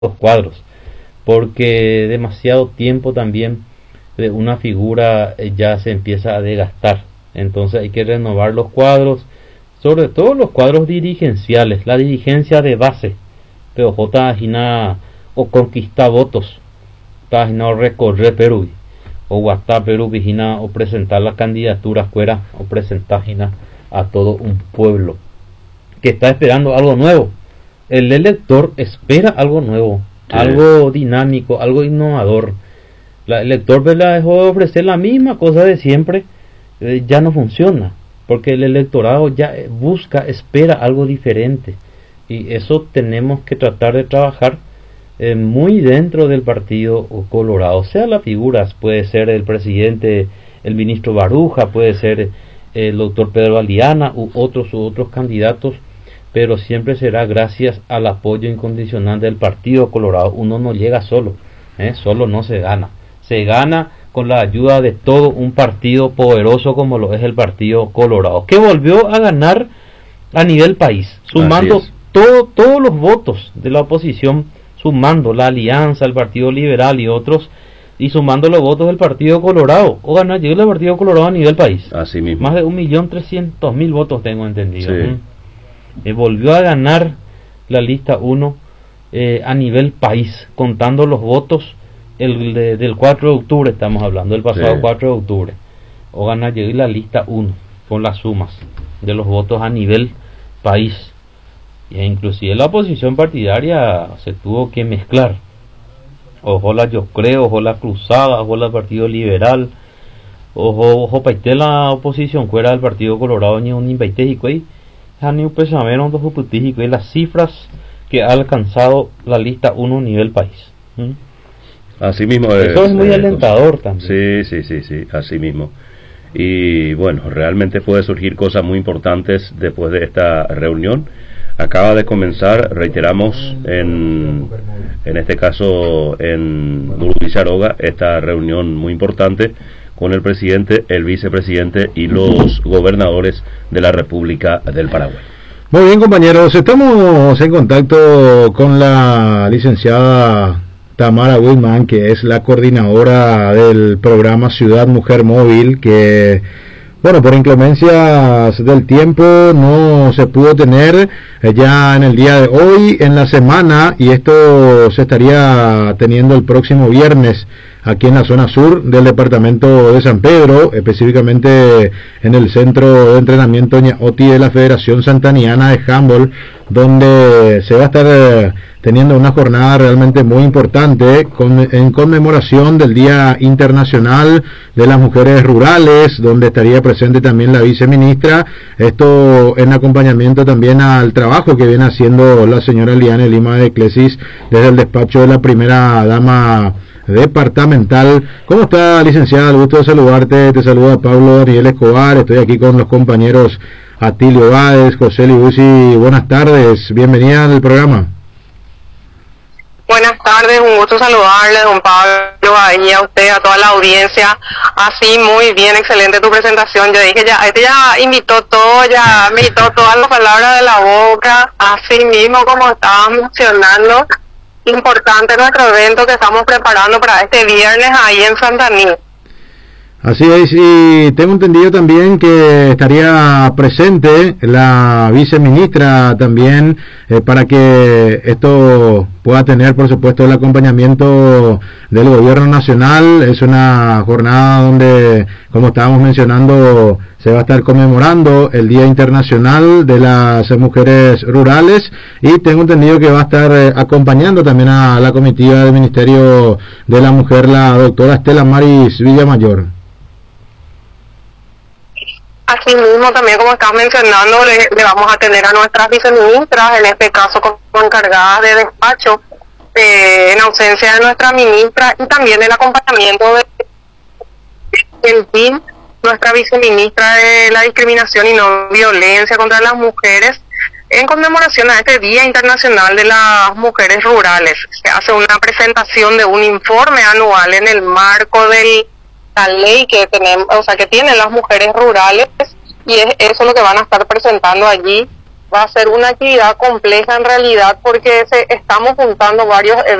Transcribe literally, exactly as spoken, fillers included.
los cuadros, porque demasiado tiempo también de una figura eh, ya se empieza a desgastar. Entonces hay que renovar los cuadros, sobre todo los cuadros dirigenciales, la dirigencia de base. Pero J Agina o conquista votos, Agina o recorrer Perú, o guardar Perú, Vigina o presentar las candidaturas fuera, o presentar Gina a todo un pueblo que está esperando algo nuevo. El elector espera algo nuevo, sí, algo dinámico, algo innovador. La, el elector la dejó de ofrecer la misma cosa de siempre, eh, ya no funciona, porque el electorado ya busca, espera algo diferente, y eso tenemos que tratar de trabajar eh, muy dentro del partido colorado. O sea, las figuras, puede ser el presidente, el ministro Baruja, puede ser el doctor Pedro Aliana u otros u otros candidatos, pero siempre será gracias al apoyo incondicional del partido colorado. Uno no llega solo, ¿eh? Solo no se gana, se gana con la ayuda de todo un partido poderoso como lo es el partido colorado, que volvió a ganar a nivel país, sumando todo, todos los votos de la oposición, sumando la alianza, el partido liberal y otros, y sumando los votos del partido colorado, o ganar llegó el partido colorado a nivel país. Así mismo. Más de un millón trescientos mil votos tengo entendido. Sí. ¿eh? Eh, volvió a ganar la lista uno eh, a nivel país, contando los votos el de, del cuatro de octubre, estamos hablando del pasado, sí, cuatro de octubre. O ganar llegó la lista uno con las sumas de los votos a nivel país. E inclusive la oposición partidaria se tuvo que mezclar. Ojo la Yo Creo, ojo la Cruzada, ojo la Partido Liberal, ojo, ojo paité la oposición fuera del Partido Colorado, ni un invaitejico ahí, ni un pesamero, dos uputijico, y las cifras que ha alcanzado la lista uno a nivel país. ¿Mm? Así mismo es. Eso es muy eh, alentador también. Sí, sí, sí, sí, así mismo. Y bueno, realmente puede surgir cosas muy importantes después de esta reunión. Acaba de comenzar, reiteramos, en, en este caso en Murubicharoga, esta reunión muy importante con el presidente, el vicepresidente y los gobernadores de la República del Paraguay. Muy bien, compañeros, estamos en contacto con la licenciada Tamara Whitman, que es la coordinadora del programa Ciudad Mujer Móvil, que, bueno, por inclemencias del tiempo no se pudo tener ya en el día de hoy, en la semana, y esto se estaría teniendo el próximo viernes aquí en la zona sur del departamento de San Pedro, específicamente en el centro de entrenamiento Ñaoti de la Federación Santaniana de Handball, donde se va a estar teniendo una jornada realmente muy importante con, en conmemoración del Día Internacional de las Mujeres Rurales, donde estaría presente también la viceministra, esto en acompañamiento también al trabajo que viene haciendo la señora Liane Lima de Eclesis desde el despacho de la primera dama departamental. ¿Cómo está, licenciada? El gusto de saludarte. Te saluda Pablo Daniel Escobar. Estoy aquí con los compañeros Atilio Báez, José Libusi. Buenas tardes, bienvenida al programa. Buenas tardes, un gusto saludarle, don Pablo, ahí a usted, a toda la audiencia. Así, muy bien, excelente tu presentación. Yo dije, ya, este ya invitó todo, ya me invitó todas las palabras de la boca, así mismo como estaba mencionando. Importante nuestro evento que estamos preparando para este viernes ahí en Santaní. Así es, y tengo entendido también que estaría presente la viceministra también eh, para que esto pueda tener, por supuesto, el acompañamiento del gobierno nacional. Es una jornada donde, como estábamos mencionando, se va a estar conmemorando el Día Internacional de las Mujeres Rurales, y tengo entendido que va a estar eh, acompañando también a la comitiva del Ministerio de la Mujer, la doctora Estela Maris Villamayor. Así mismo, también como estás mencionando, le, le vamos a tener a nuestras viceministras, en este caso como encargadas de despacho, eh, en ausencia de nuestra ministra, y también el acompañamiento de el P I N, nuestra viceministra de la discriminación y no violencia contra las mujeres, en conmemoración a este Día Internacional de las Mujeres Rurales. Se hace una presentación de un informe anual en el marco de la ley que tenemos, o sea, que tienen las mujeres rurales, y es eso lo que van a estar presentando allí va a ser una actividad compleja en realidad porque se, estamos juntando varios eventos